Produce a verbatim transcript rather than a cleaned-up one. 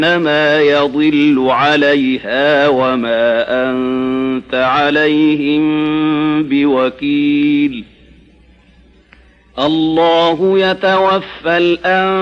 إنما يضل عليها وما أنت عليهم بوكيل الله يتوفى الأنفس